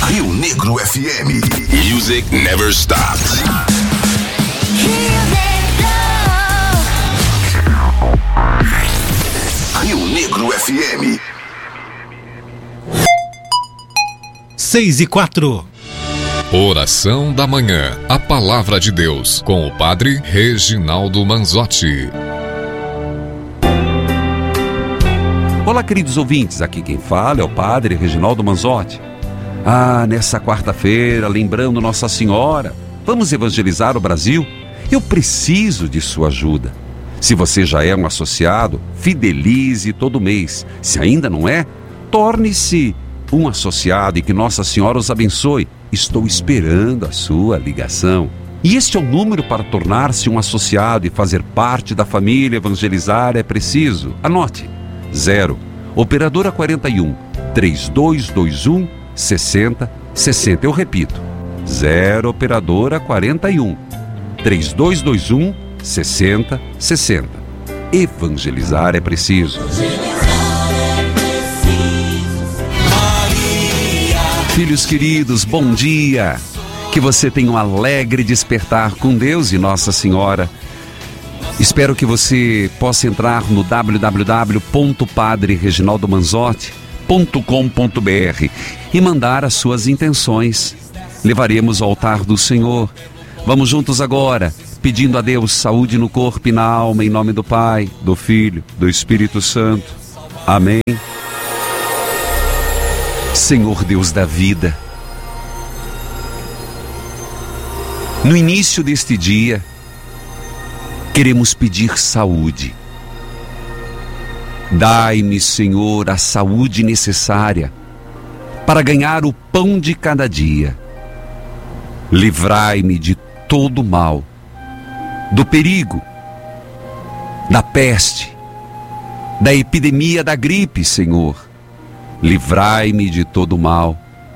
Rio Negro FM. Music never stops. Rio Negro FM. 6:04. Oração da Manhã. A Palavra de Deus, com o Padre Reginaldo Manzotti. Olá, queridos ouvintes, aqui quem fala é o Padre Reginaldo Manzotti. Nessa quarta-feira, lembrando Nossa Senhora, vamos evangelizar o Brasil? Eu preciso de sua ajuda. Se você já é um associado, fidelize todo mês. Se ainda não é, torne-se um associado e que Nossa Senhora os abençoe. Estou esperando a sua ligação. E este é o número para tornar-se um associado e fazer parte da família Evangelizar é Preciso. Anote: 0, operadora 41 3221 6060. Eu repito: 0, operadora 41 3221 6060. Evangelizar é preciso. Filhos queridos, bom dia. Que você tenha um alegre despertar com Deus e Nossa Senhora. Espero que você possa entrar no www.padrereginaldomanzotti.com.br e mandar as suas intenções. Levaremos ao altar do Senhor. Vamos juntos agora, pedindo a Deus saúde no corpo e na alma, em nome do Pai, do Filho, do Espírito Santo. Amém. Senhor Deus da vida, no início deste dia, queremos pedir saúde. Dai-me, Senhor, a saúde necessária para ganhar o pão de cada dia. Livrai-me de todo mal, do perigo, da peste, da epidemia da gripe, Senhor. Livrai-me de todo mal.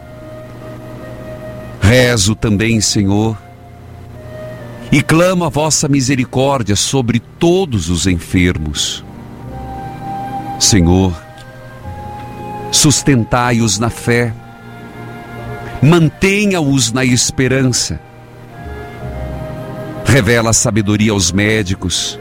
Rezo também, Senhor, e clamo a vossa misericórdia sobre todos os enfermos. Senhor, sustentai-os na fé, mantenha-os na esperança. Revela sabedoria aos médicos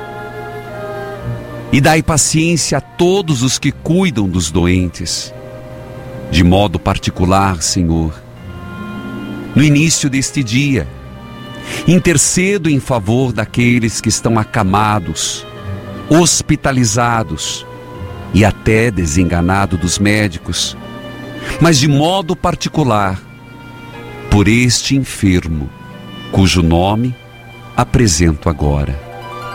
e dai paciência a todos os que cuidam dos doentes. De modo particular, Senhor, no início deste dia, intercedo em favor daqueles que estão acamados, hospitalizados e até desenganados dos médicos, mas de modo particular, por este enfermo, cujo nome apresento agora.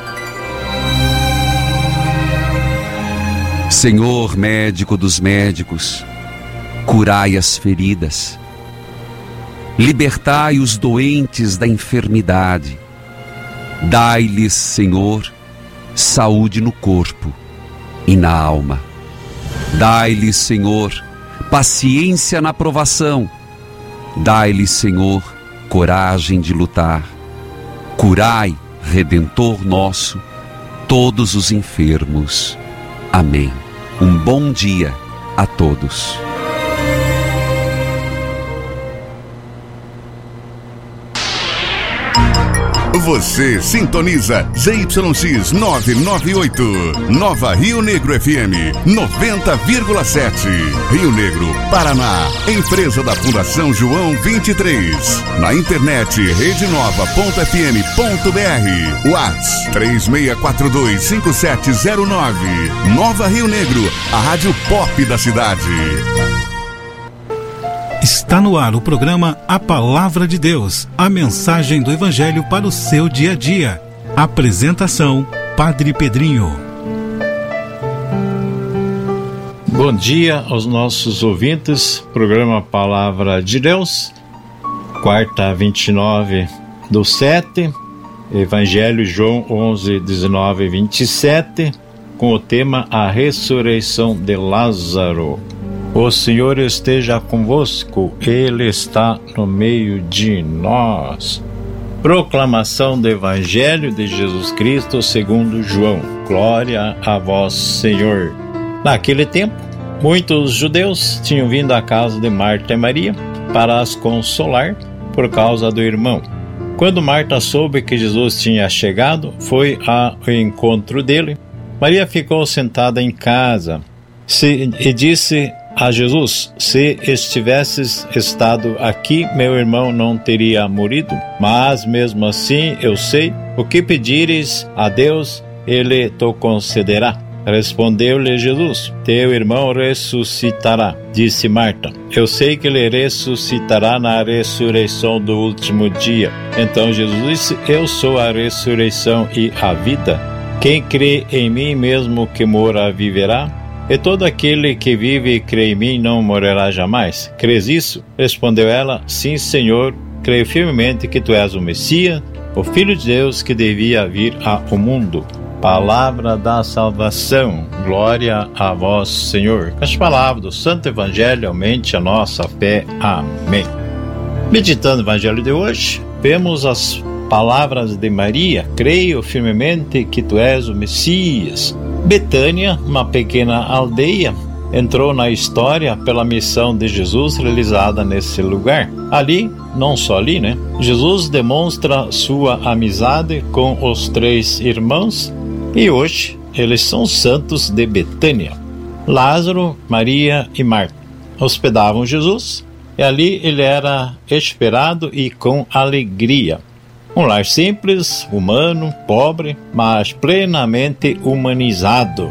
Senhor médico dos médicos, curai as feridas, libertai os doentes da enfermidade, dai-lhes, Senhor, saúde no corpo e na alma. Dai-lhes, Senhor, paciência na provação, dai-lhes, Senhor, coragem de lutar. Curai, Redentor nosso, todos os enfermos. Amém. Um bom dia a todos. Você sintoniza ZYX 998, Nova Rio Negro FM 90,7. Rio Negro, Paraná. Empresa da Fundação João 23. Na internet redenova.fm.br. WhatsApp 36425709. Nova Rio Negro, a rádio pop da cidade. Está no ar o programa A Palavra de Deus, a mensagem do Evangelho para o seu dia a dia. Apresentação, Padre Pedrinho. Bom dia aos nossos ouvintes, programa Palavra de Deus, quarta 29/7, Evangelho João 11, 19 e 27, com o tema A Ressurreição de Lázaro. O Senhor esteja convosco, Ele está no meio de nós. Proclamação do Evangelho de Jesus Cristo segundo João. Glória a vós, Senhor. Naquele tempo, muitos judeus tinham vindo à casa de Marta e Maria para as consolar por causa do irmão. Quando Marta soube que Jesus tinha chegado, foi ao encontro dele. Maria ficou sentada em casa e disse a Jesus: se estivesses estado aqui, meu irmão não teria morrido. Mas mesmo assim eu sei, o que pedires a Deus, Ele te concederá. Respondeu-lhe Jesus: teu irmão ressuscitará. Disse Marta: eu sei que ele ressuscitará na ressurreição do último dia. Então Jesus disse: eu sou a ressurreição e a vida. Quem crê em mim, mesmo que mora, viverá. E todo aquele que vive e crê em mim não morrerá jamais. Crês isso? Respondeu ela: sim, Senhor, creio firmemente que tu és o Messias, o Filho de Deus que devia vir ao mundo. Palavra da salvação. Glória a vós, Senhor. Com as palavras do Santo Evangelho aumente a nossa fé. Amém. Meditando o Evangelho de hoje, vemos as palavras de Maria: creio firmemente que tu és o Messias. Betânia, uma pequena aldeia, entrou na história pela missão de Jesus realizada nesse lugar. Ali, não só ali, Jesus demonstra sua amizade com os 3 irmãos e hoje eles são santos de Betânia. Lázaro, Maria e Marta hospedavam Jesus e ali ele era esperado e com alegria. Um lar simples, humano, pobre, mas plenamente humanizado.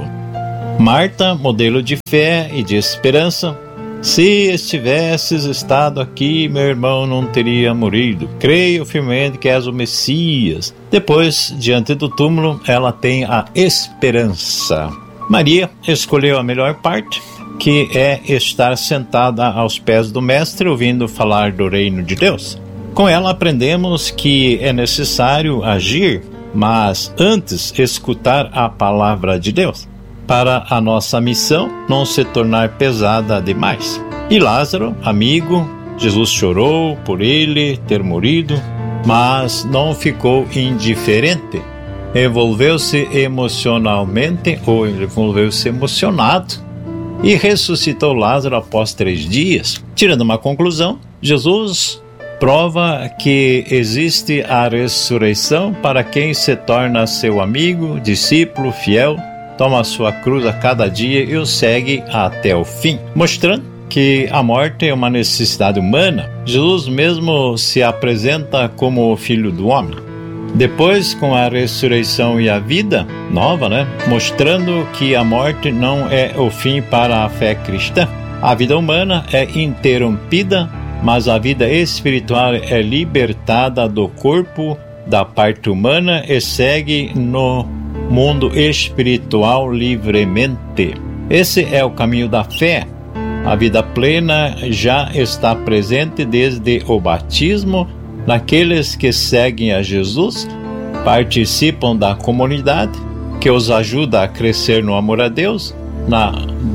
Marta, modelo de fé e de esperança: se estivesses estado aqui, meu irmão não teria morrido. Creio firmemente que és o Messias. Depois, diante do túmulo, ela tem a esperança. Maria escolheu a melhor parte, que é estar sentada aos pés do Mestre, ouvindo falar do reino de Deus. Com ela aprendemos que é necessário agir, mas antes escutar a palavra de Deus, para a nossa missão não se tornar pesada demais. E Lázaro, amigo, Jesus chorou por ele ter morrido, mas não ficou indiferente. Envolveu-se emocionalmente, ou envolveu-se emocionado, e ressuscitou Lázaro após 3 dias. Tirando uma conclusão, Jesus prova que existe a ressurreição para quem se torna seu amigo, discípulo, fiel, toma a sua cruz a cada dia e o segue até o fim, mostrando que a morte é uma necessidade humana. Jesus mesmo se apresenta como o Filho do Homem. Depois, com a ressurreição e a vida nova, mostrando que a morte não é o fim para a fé cristã. A vida humana é interrompida, mas a vida espiritual é libertada do corpo, da parte humana, e segue no mundo espiritual livremente. Esse é o caminho da fé. A vida plena já está presente desde o batismo naqueles que seguem a Jesus, participam da comunidade que os ajuda a crescer no amor a Deus, na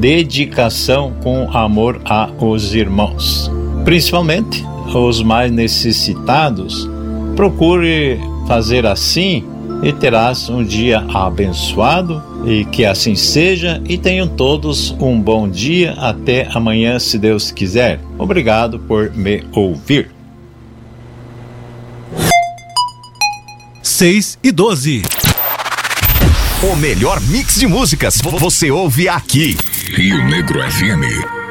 dedicação com amor aos irmãos. Principalmente os mais necessitados. Procure fazer assim e terás um dia abençoado, e que assim seja, e tenham todos um bom dia. Até amanhã, se Deus quiser. Obrigado por me ouvir. 6:12. O melhor mix de músicas você ouve aqui. Rio Negro FM.